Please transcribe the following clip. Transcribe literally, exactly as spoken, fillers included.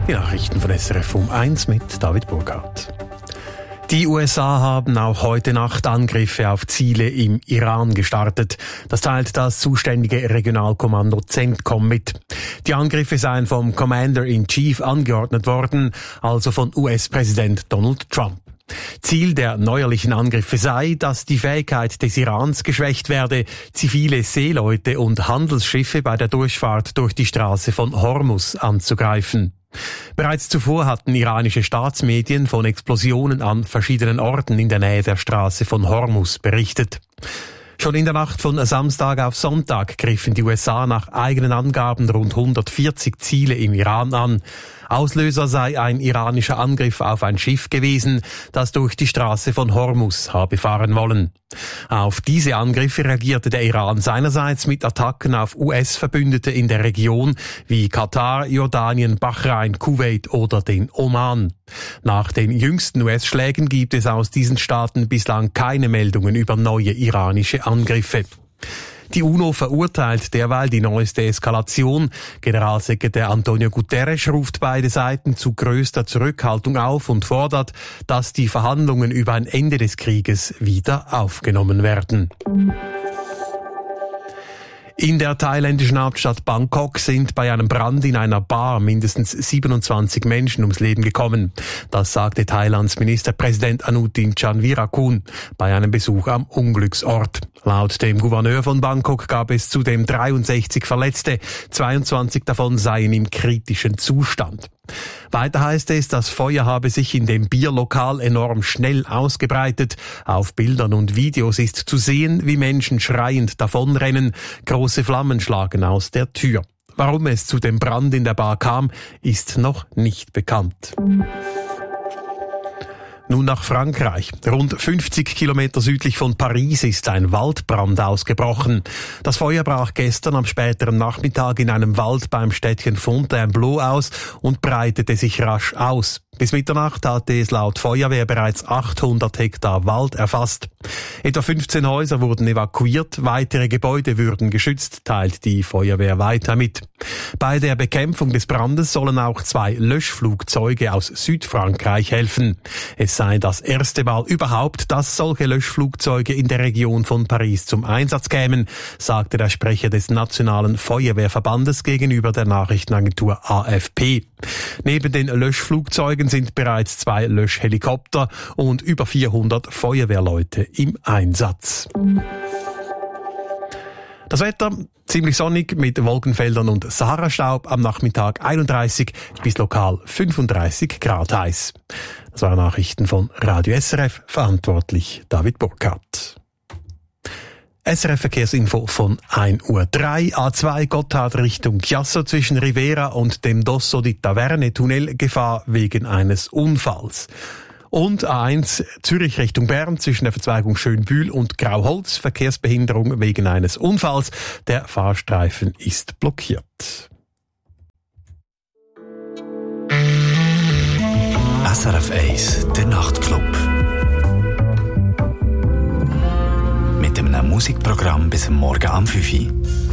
Die Nachrichten von S R F um eins mit David Burkhardt. Die U S A haben auch heute Nacht Angriffe auf Ziele im Iran gestartet. Das teilt das zuständige Regionalkommando CENTCOM mit. Die Angriffe seien vom Commander-in-Chief angeordnet worden, also von U S-Präsident Donald Trump. Ziel der neuerlichen Angriffe sei, dass die Fähigkeit des Irans geschwächt werde, zivile Seeleute und Handelsschiffe bei der Durchfahrt durch die Straße von Hormuz anzugreifen. Bereits zuvor hatten iranische Staatsmedien von Explosionen an verschiedenen Orten in der Nähe der Straße von Hormuz berichtet. Schon in der Nacht von Samstag auf Sonntag griffen die U S A nach eigenen Angaben rund hundertvierzig Ziele im Iran an. Auslöser sei ein iranischer Angriff auf ein Schiff gewesen, das durch die Straße von Hormuz habe fahren wollen. Auf diese Angriffe reagierte der Iran seinerseits mit Attacken auf U S-Verbündete in der Region wie Katar, Jordanien, Bahrain, Kuwait oder den Oman. Nach den jüngsten U S-Schlägen gibt es aus diesen Staaten bislang keine Meldungen über neue iranische Angriffe. Die UNO verurteilt derweil die neueste Eskalation. Generalsekretär Antonio Guterres ruft beide Seiten zu größter Zurückhaltung auf und fordert, dass die Verhandlungen über ein Ende des Krieges wieder aufgenommen werden. In der thailändischen Hauptstadt Bangkok sind bei einem Brand in einer Bar mindestens siebenundzwanzig Menschen ums Leben gekommen. Das sagte Thailands Ministerpräsident Anutin Chanvirakul bei einem Besuch am Unglücksort. Laut dem Gouverneur von Bangkok gab es zudem dreiundsechzig Verletzte, zweiundzwanzig davon seien im kritischen Zustand. Weiter heißt es, das Feuer habe sich in dem Bierlokal enorm schnell ausgebreitet. Auf Bildern und Videos ist zu sehen, wie Menschen schreiend davonrennen. Große Flammen schlagen aus der Tür. Warum es zu dem Brand in der Bar kam, ist noch nicht bekannt. Nun nach Frankreich. Rund fünfzig Kilometer südlich von Paris ist ein Waldbrand ausgebrochen. Das Feuer brach gestern am späteren Nachmittag in einem Wald beim Städtchen Fontainebleau aus und breitete sich rasch aus. Bis Mitternacht hatte es laut Feuerwehr bereits achthundert Hektar Wald erfasst. Etwa fünfzehn Häuser wurden evakuiert, weitere Gebäude würden geschützt, teilt die Feuerwehr weiter mit. Bei der Bekämpfung des Brandes sollen auch zwei Löschflugzeuge aus Südfrankreich helfen. Es sei das erste Mal überhaupt, dass solche Löschflugzeuge in der Region von Paris zum Einsatz kämen, sagte der Sprecher des Nationalen Feuerwehrverbandes gegenüber der Nachrichtenagentur A F P. Neben den Löschflugzeugen sind bereits zwei Löschhelikopter und über vierhundert Feuerwehrleute im Einsatz. Das Wetter ziemlich sonnig mit Wolkenfeldern und Sahara-Staub, am Nachmittag einunddreißig bis lokal fünfunddreißig Grad heiß. Das waren Nachrichten von Radio S R F, verantwortlich David Burkhardt. S R F-Verkehrsinfo von ein Uhr drei, A zwei Gotthard Richtung Chiasso zwischen Rivera und dem Dosso di Taverne, Tunnelgefahr wegen eines Unfalls. Und A eins Zürich Richtung Bern zwischen der Verzweigung Schönbühl und Grauholz, Verkehrsbehinderung wegen eines Unfalls. Der Fahrstreifen ist blockiert. S R F eins, der Nachtclub. Mit einem Musikprogramm bis Morgen am fünf Uhr.